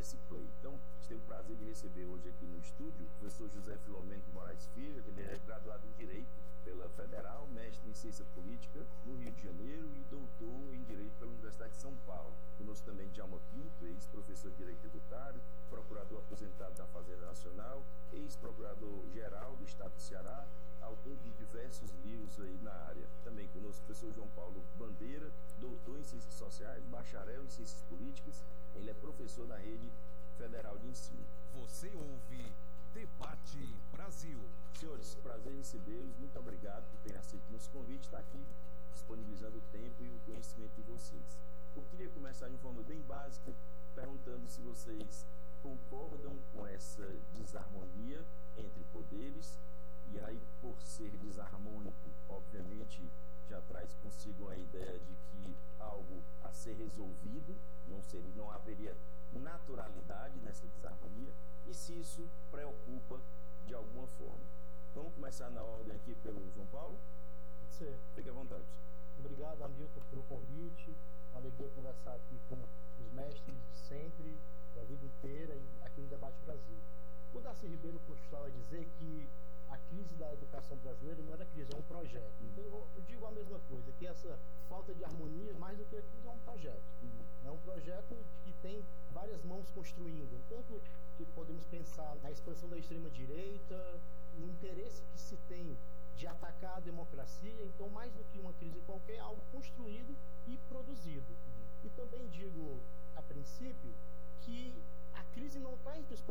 CS Play. Então, a gente tem o prazer de receber hoje aqui no estúdio o professor José Filomeno de Moraes Filho. Ele é graduado em Direito pela Federal, mestre em Ciência Política no Rio de Janeiro e doutor em Direito pela Universidade de São Paulo. Conosco também Djalma Pinto, ex-professor de Direito Tributário, procurador aposentado da Fazenda Nacional, ex-procurador-geral do Estado do Ceará, autor de diversos livros aí na área. Também conosco o professor João Paulo Bandeira, doutor em Ciências Sociais, bacharel em Ciências Políticas. Ele é professor da Rede Federal de Ensino. Você ouve Debate Brasil. Senhores, prazer em recebê-los. Muito obrigado por terem aceito nosso convite. Está aqui disponibilizando o tempo e o conhecimento de vocês. Eu queria começar de uma forma bem básica, perguntando se vocês concordam com essa desarmonia entre poderes. E aí, por ser desarmônico, obviamente, já traz consigo a ideia de que algo a ser resolvido, não haveria naturalidade nessa desarmonia, e se isso preocupa de alguma forma. Vamos começar na ordem aqui pelo João Paulo? Pode ser. Fique à vontade. Obrigado, Hamilton, pelo convite. Uma alegria conversar aqui com os mestres de sempre, da vida inteira, e aqui no Debate Brasil. O Darcy Ribeiro costumava dizer que a crise da educação brasileira não era crise, é um projeto. Então eu digo a mesma coisa, que essa falta de harmonia, mais do que a crise, é um projeto. É um projeto que tem várias mãos construindo. Tanto que podemos pensar na expansão da extrema-direita, no interesse que se tem de atacar a democracia. Então, mais do que uma crise qualquer, é algo construído e produzido. E também digo, a princípio, que a crise não está entre os